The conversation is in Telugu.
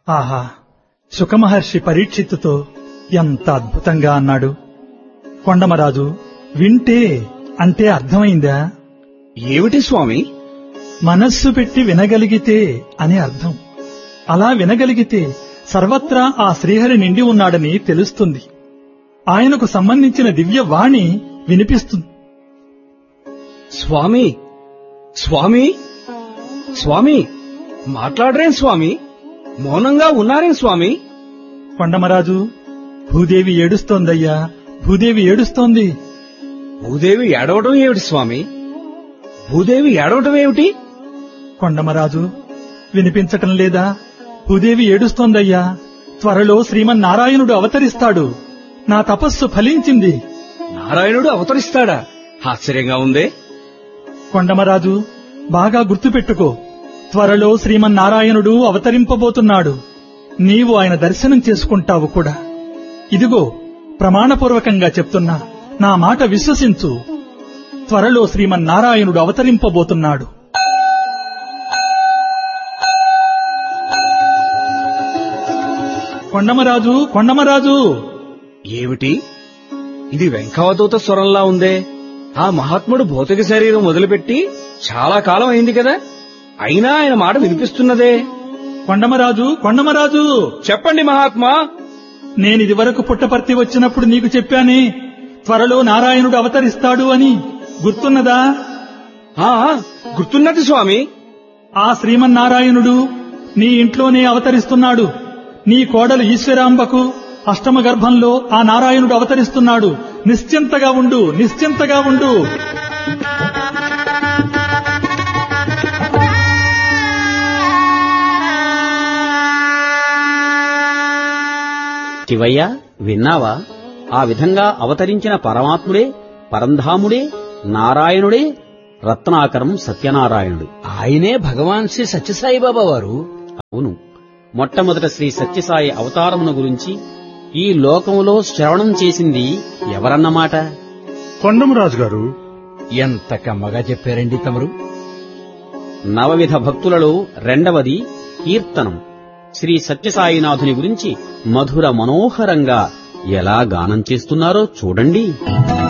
ఆహా, శుకమహర్షి పరీక్షిత్తుతో ఎంత అద్భుతంగా అన్నాడు. కొండమరాజు, వింటే అంటే అర్థమైందా? ఏమిటి స్వామి? మనస్సు పెట్టి వినగలిగితే అని అర్థం. అలా వినగలిగితే సర్వత్రా ఆ శ్రీహరి నిండి ఉన్నాడని తెలుస్తుంది. ఆయనకు సంబంధించిన దివ్య వాణి వినిపిస్తుంది. స్వామి, స్వామి, స్వామి, మాట్లాడరేం స్వామి? మౌనంగా ఉన్నారేం స్వామి? కొండమరాజు, భూదేవి ఏడుస్తోందయ్యా, భూదేవి ఏడుస్తోంది. భూదేవి ఏడవడం ఏమిటి స్వామి? భూదేవి ఏడవటం ఏమిటి? కొండమరాజు, వినిపించటం లేదా? భూదేవి ఏడుస్తోందయ్యా. త్వరలో శ్రీమన్నారాయణుడు అవతరిస్తాడు. నా తపస్సు ఫలించింది. నారాయణుడు అవతరిస్తాడా? ఆశ్చర్యంగా ఉందే. కొండమరాజు, బాగా గుర్తుపెట్టుకో, త్వరలో శ్రీమన్నారాయణుడు అవతరింపబోతున్నాడు. నీవు ఆయన దర్శనం చేసుకుంటావు కూడా. ఇదిగో ప్రమాణపూర్వకంగా చెప్తున్నా, నా మాట విశ్వసించు. త్వరలో శ్రీమన్నారాయణుడు అవతరింపబోతున్నాడు. కొండమరాజు, కొండమరాజు! ఏమిటి ఇది? వెంకవదూత స్వరంలా ఉందే. ఆ మహాత్ముడు భౌతిక శరీరం వదిలిపెట్టి చాలా కాలం అయింది కదా, అయినా ఆయన మాట వినిపిస్తున్నదే. కొండమరాజు, కొండమరాజు! చెప్పండి మహాత్మా. నేనిదివరకు పుట్టపర్తి వచ్చినప్పుడు నీకు చెప్పానే, త్వరలో నారాయణుడు అవతరిస్తాడు అని. గుర్తున్నదా? గుర్తున్నది స్వామి. ఆ శ్రీమన్నారాయణుడు నీ ఇంట్లోనే అవతరిస్తున్నాడు. నీ కోడలు ఈశ్వరాంబకు అష్టమ గర్భంలో ఆ నారాయణుడు అవతరిస్తున్నాడు. నిశ్చింతగా ఉండు, నిశ్చింతగా ఉండు. శివయ్య, విన్నావా? ఆ విధంగా అవతరించిన పరమాత్ముడే, పరంధాముడే, నారాయణుడే రత్నాకరం సత్యనారాయణుడు. ఆయనే భగవాన్ శ్రీ సత్యసాయిబాబా వారు. అవును, మొట్టమొదట శ్రీ సత్యసాయి అవతారమును గురించి ఈ లోకంలో శ్రవణం చేసింది ఎవరన్నమాట? కొండమరాజు గారు. ఎంత కమ్మగా చెప్పారండి తమరు. నవవిధ భక్తులలో రెండవది కీర్తనం. శ్రీ సత్యసాయినాథుని గురించి మధుర మనోహరంగా ఎలా గానం చేస్తున్నారో చూడండి.